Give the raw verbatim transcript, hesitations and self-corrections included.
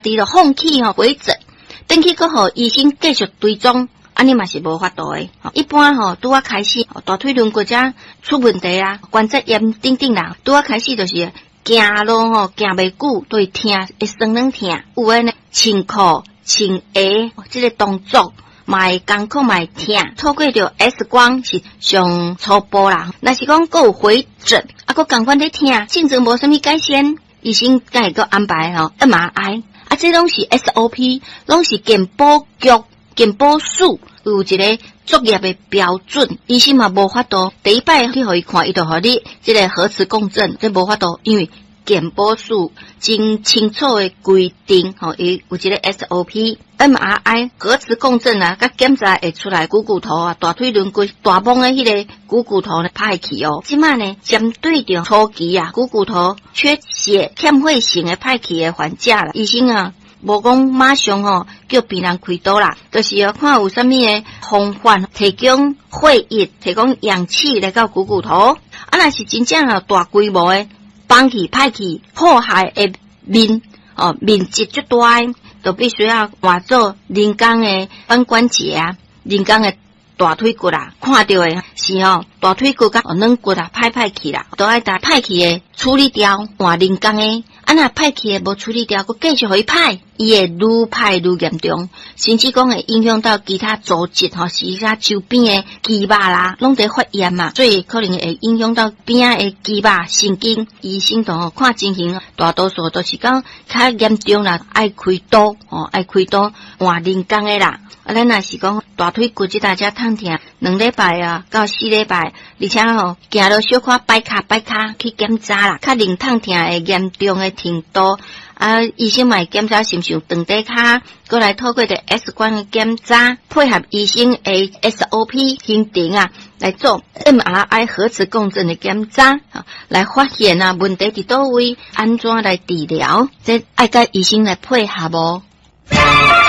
除了放弃吼回诊，等去搁互医生继续追踪，安尼嘛是无法度诶。一般吼拄啊开始大腿轮骨者出问题啊，关节炎等等啦，拄啊开始就是行路吼行袂久，都会痛，会酸软痛。有诶呢，穿裤、穿鞋，即、這个动作嘛会艰苦，嘛会痛。透过着 X 光是上初步啦。若是讲搁有回诊，啊，搁共款咧痛，症状无啥物改善，医生才会搁安排吼 M R I。啊，这拢是 S O P， 拢是健保局、健保署有一个作业的标准，医生嘛无法度第一摆去互伊看，伊就互你这个核磁共振，这无法度，因为健保署真清楚的规定，吼，伊有一个 S O P。M R I 核磁共振啊，甲检查会出来股骨头啊，大腿轮骨大拇的迄个股骨头呢歹去哦。即摆呢，针对着初期啊股骨头缺血、欠血性的歹去的患者啦，医生啊无讲马上吼、哦、叫病人开刀啦，就是要看有啥物的方法提供血液、提供氧气来到股骨头。啊，若是真正有大规模的崩去、歹去、破坏的面哦面积最大的。都必须要换做人工的髋关节啊，人工的大腿骨啦，看到的是哦，大腿骨甲软骨啦，歹歹去啦，都爱打歹去的处理掉，换人工的。啊，若歹去的无处理掉，佮继续互伊歹，伊会愈歹愈严重，甚至讲会影响到其他组织吼，其他周边的肌肉啦，拢在发炎嘛，所以可能会影响到边仔的肌肉、神经。医生同看情形，大多数都是讲较严重啦，爱开刀哦，爱开刀换人工的啦。啊，咱若是讲大腿骨即大家痛痛两礼拜啊，到四礼拜，而且吼行路小可摆卡摆卡去检查啦，较令痛痛会严重的程度。啊，医生嘛会检查是毋是有长底骹，过来透过着 X 光的检查，配合医生的 S O P 行程啊，来做 M R I 核磁共振的检查，啊，来发现啊问题伫倒位，安怎来治疗，这爱甲医生来配合无。